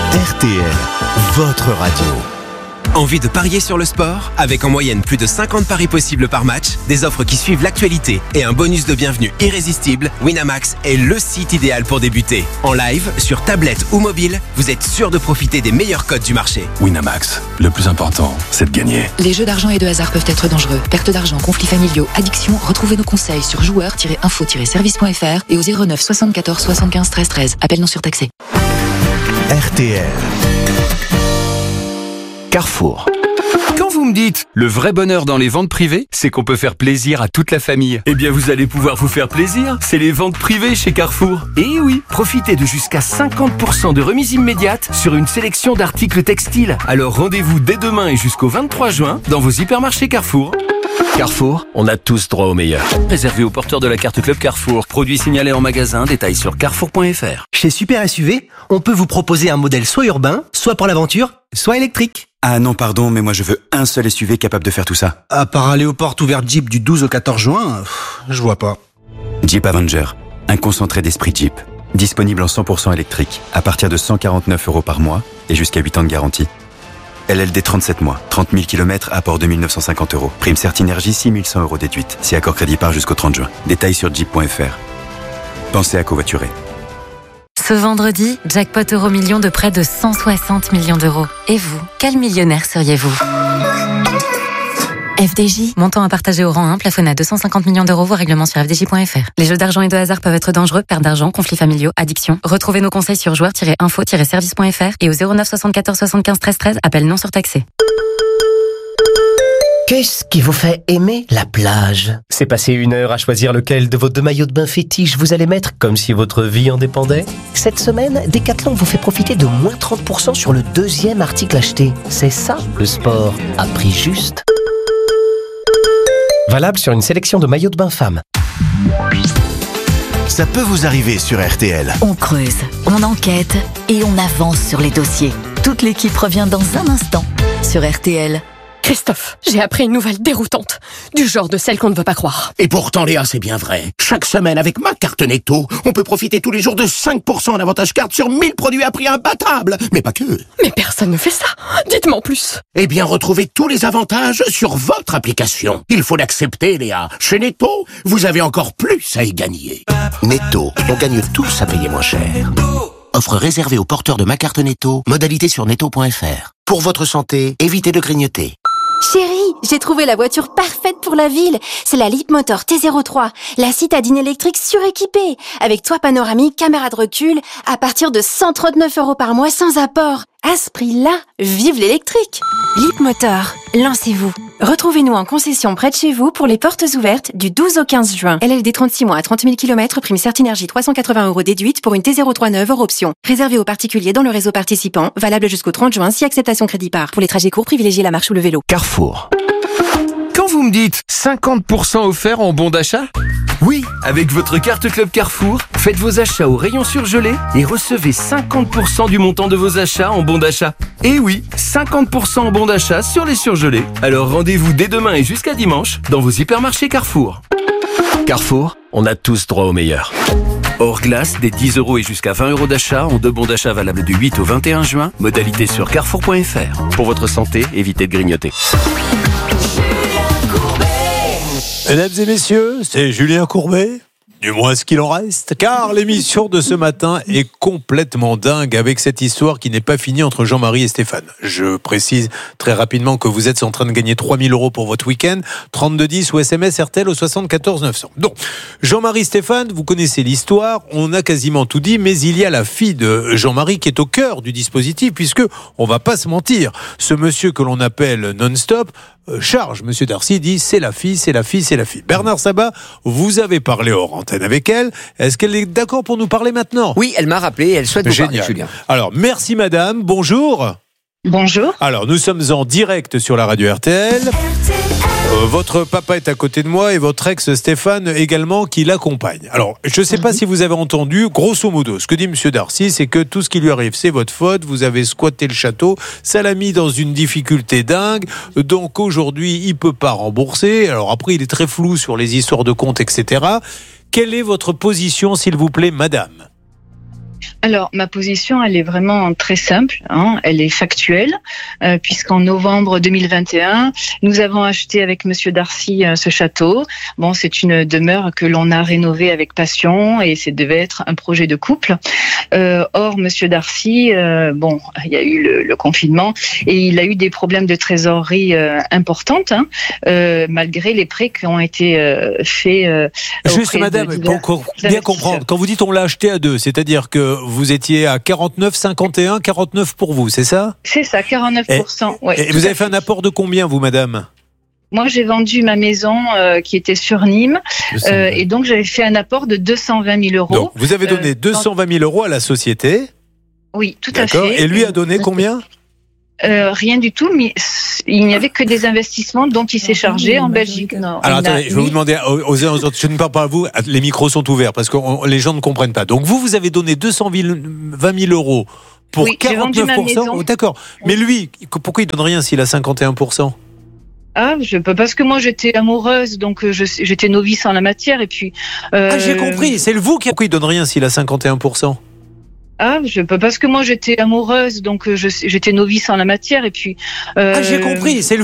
RTL, votre radio. Envie de parier sur le sport? Avec en moyenne plus de 50 paris possibles par match, des offres qui suivent l'actualité et un bonus de bienvenue irrésistible, Winamax est le site idéal pour débuter. En live, sur tablette ou mobile, vous êtes sûr de profiter des meilleurs codes du marché. Winamax, le plus important, c'est de gagner. Les jeux d'argent et de hasard peuvent être dangereux. Perte d'argent, conflits familiaux, addiction. Retrouvez nos conseils sur joueurs-info-service.fr et au 09 74 75 13 13. Appel non surtaxé. RTL. Carrefour. Quand vous me dites le vrai bonheur dans les ventes privées, c'est qu'on peut faire plaisir à toute la famille. Eh bien, vous allez pouvoir vous faire plaisir. C'est les ventes privées chez Carrefour. Et oui, profitez de jusqu'à 50% de remise immédiate sur une sélection d'articles textiles. Alors rendez-vous dès demain et jusqu'au 23 juin dans vos hypermarchés Carrefour. Carrefour, on a tous droit au meilleur. Réservé aux porteurs de la carte Club Carrefour. Produits signalés en magasin, détails sur carrefour.fr. Chez Super SUV, on peut vous proposer un modèle soit urbain, soit pour l'aventure, soit électrique. Ah non, pardon, mais moi je veux un seul SUV capable de faire tout ça. À part aller aux portes ouvertes Jeep du 12 au 14 juin, je vois pas. Jeep Avenger, un concentré d'esprit Jeep. Disponible en 100% électrique, à partir de 149 € par mois et jusqu'à 8 ans de garantie. LLD 37 mois, 30 000 km, apport 2 950 €. Prime Certinergie, 6 100 € déduite. Si accord crédit part jusqu'au 30 juin. Détails sur jeep.fr. Pensez à covoiturer. Ce vendredi, jackpot euro-million de près de 160 millions d'euros. Et vous, quel millionnaire seriez-vous ? FDJ, montant à partager au rang 1, plafonné à 250 millions d'euros, voire règlement sur fdj.fr. Les jeux d'argent et de hasard peuvent être dangereux, perte d'argent, conflits familiaux, addiction. Retrouvez nos conseils sur joueurs-info-service.fr et au 09 74 75 13 13, appel non surtaxé. Qu'est-ce qui vous fait aimer la plage ? C'est passer 1 heure à choisir lequel de vos 2 maillots de bain fétiches vous allez mettre comme si votre vie en dépendait ? Cette semaine, Decathlon vous fait profiter de moins 30% sur le 2e article acheté. C'est ça, le sport, à prix juste. Valable sur une sélection de maillots de bain femmes. Ça peut vous arriver sur RTL. On creuse, on enquête et on avance sur les dossiers. Toute l'équipe revient dans un instant sur RTL. Christophe, j'ai appris une nouvelle déroutante, du genre de celle qu'on ne veut pas croire. Et pourtant, Léa, c'est bien vrai. Chaque semaine, avec ma carte Netto, on peut profiter tous les jours de 5% en avantage carte sur 1000 produits à prix imbattable. Mais pas que. Mais personne ne fait ça. Dites-moi en plus. Eh bien, retrouvez tous les avantages sur votre application. Il faut l'accepter, Léa. Chez Netto, vous avez encore plus à y gagner. Netto, on gagne tous à payer moins cher. Offre réservée aux porteurs de ma carte Netto. Modalité sur netto.fr. Pour votre santé, évitez de grignoter. Chérie, j'ai trouvé la voiture parfaite pour la ville. C'est la Leapmotor T03, la citadine électrique suréquipée, avec toit panoramique, caméra de recul, à partir de 139 € par mois sans apport. À ce prix-là, vive l'électrique! Leapmotor, lancez-vous. Retrouvez-nous en concession près de chez vous pour les portes ouvertes du 12 au 15 juin. LLD 36 mois à 30 000 km, prime Certinergie 380 € déduite pour une T03 neuve hors option. Réservé aux particuliers dans le réseau participant, valable jusqu'au 30 juin si acceptation crédit part. Pour les trajets courts, privilégiez la marche ou le vélo. Carrefour. Quand vous me dites 50% offert en bon d'achat ? Oui, avec votre carte Club Carrefour, faites vos achats au rayon surgelé et recevez 50% du montant de vos achats en bon d'achat. Et oui, 50% en bon d'achat sur les surgelés. Alors rendez-vous dès demain et jusqu'à dimanche dans vos hypermarchés Carrefour. Carrefour, on a tous droit au meilleur. Hors glace, des 10 € et jusqu'à 20 € d'achat en 2 bons d'achat valables du 8 au 21 juin. Modalité sur carrefour.fr. Pour votre santé, évitez de grignoter. Mesdames et messieurs, c'est Julien Courbet, du moins ce qu'il en reste, car l'émission de ce matin est complètement dingue avec cette histoire qui n'est pas finie entre Jean-Marie et Stéphane. Je précise très rapidement que vous êtes en train de gagner 3 000 € pour votre week-end, 3210 ou SMS RTL au 74 900. Donc, Jean-Marie, Stéphane, vous connaissez l'histoire, on a quasiment tout dit, mais il y a la fille de Jean-Marie qui est au cœur du dispositif, puisque, on va pas se mentir, ce monsieur que l'on appelle non-stop, charge, monsieur Darcy dit c'est la fille. Bernard Sabat, vous avez parlé hors antenne avec elle. Est-ce qu'elle est d'accord pour nous parler maintenant ? Oui, elle m'a rappelé, elle souhaite vous parler, Julien. Alors, merci madame, bonjour. Bonjour. Alors, nous sommes en direct sur la radio RTL. Votre papa est à côté de moi et votre ex Stéphane également qui l'accompagne. Alors, je ne sais pas si vous avez entendu, grosso modo, ce que dit monsieur Darcy, c'est que tout ce qui lui arrive, c'est votre faute, vous avez squatté le château, ça l'a mis dans une difficulté dingue, donc aujourd'hui, il ne peut pas rembourser. Alors après, il est très flou sur les histoires de compte, etc. Quelle est votre position, s'il vous plaît, madame ? Alors, ma position, elle est vraiment très simple, elle est factuelle, puisqu'en novembre 2021, nous avons acheté avec Monsieur Darcy ce château. Bon, c'est une demeure que l'on a rénovée avec passion et ça devait être un projet de couple. Or, Monsieur Darcy, il y a eu le confinement et il a eu des problèmes de trésorerie importantes, malgré les prêts qui ont été faits. Juste, madame, pour bien comprendre, quand vous dites on l'a acheté à deux, c'est-à-dire que vous étiez à 49, 51, 49 pour vous, c'est ça ? C'est ça, 49%. Et vous avez fait un apport de combien, vous, madame ? Moi, j'ai vendu ma maison qui était sur Nîmes et donc j'avais fait un apport de 220 000 euros. Donc, vous avez donné 220 000 euros à la société ? Oui, tout à fait. Et lui a donné combien ? Rien du tout, mais il n'y avait que des investissements dont il s'est chargé en Belgique. Alors attendez, je vais vous demander aux autres, je ne parle pas à vous, les micros sont ouverts parce que les gens ne comprennent pas. Donc vous avez donné 220 000 euros pour 49%. Oh, d'accord. Mais lui, pourquoi il donne rien s'il a 51%? Parce que moi j'étais amoureuse, donc j'étais novice en la matière et puis. J'ai compris. C'est vous qui donne rien s'il a 51%. Parce que moi j'étais amoureuse, donc j'étais novice en la matière et puis. J'ai compris. C'est